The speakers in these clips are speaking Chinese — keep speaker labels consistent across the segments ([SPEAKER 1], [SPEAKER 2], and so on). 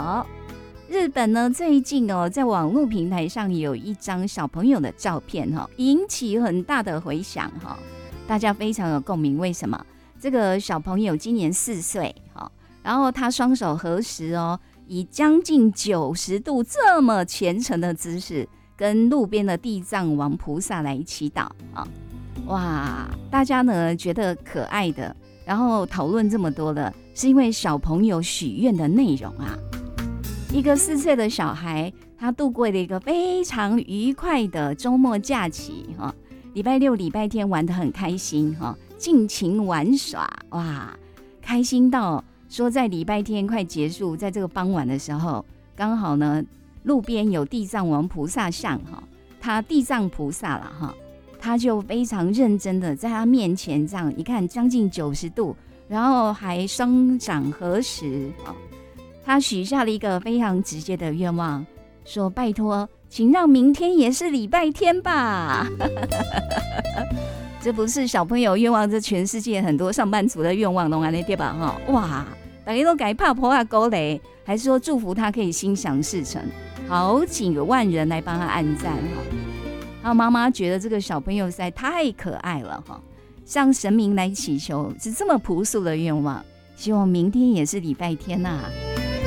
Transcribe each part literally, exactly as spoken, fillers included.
[SPEAKER 1] 好，日本呢最近哦，在网络平台上有一张小朋友的照片哈、哦，引起很大的回响哈、哦，大家非常有共鸣。为什么？这个小朋友今年四岁哈、哦，然后他双手合十哦，以将近九十度这么虔诚的姿势，跟路边的地藏王菩萨来祈祷啊、哦！哇，大家呢觉得可爱的，然后讨论这么多了，是因为小朋友许愿的内容啊。一个四岁的小孩，他度过了一个非常愉快的周末假期哈，礼拜六、礼拜天玩得很开心哈，尽情玩耍，哇，开心到说在礼拜天快结束，在这个傍晚的时候，刚好呢路边有地藏王菩萨像哈，他地藏菩萨了哈，他就非常认真的在他面前这样，一看将近九十度，然后还双掌合十啊。他许下了一个非常直接的愿望，说拜托请让明天也是礼拜天吧。这不是小朋友愿望，这全世界很多上班族的愿望都安尼对吧？哇，大家都改怕婆啊狗雷，还说祝福他可以心想事成，好几个万人来帮他按赞哈。他妈妈觉得这个小朋友实在太可爱了哈，向神明来祈求是这么朴素的愿望，希望明天也是礼拜天呐、啊。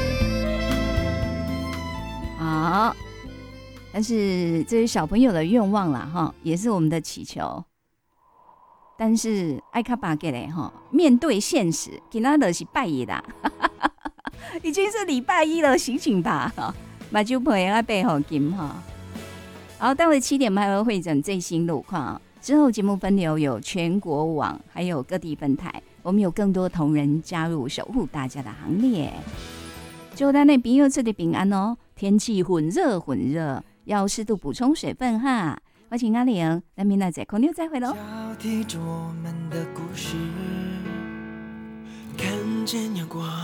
[SPEAKER 1] 好，但是这是小朋友的愿望啦哈，也是我们的祈求。但是爱卡巴给嘞哈，面对现实，今仔就是拜一啦，已经是礼拜一了，醒醒吧哈，把酒杯要备好金哈。好，到了七点半会会诊最新路况，之后节目分流有全国网，还有各地分台，我们有更多同仁加入守护大家的行列。祝咱的朋友出的平安哦！天气混热混热，要适度补充水分哈。我请阿玲，咱明仔载空中再会喽。
[SPEAKER 2] 交替着我们的故事，看见阳光。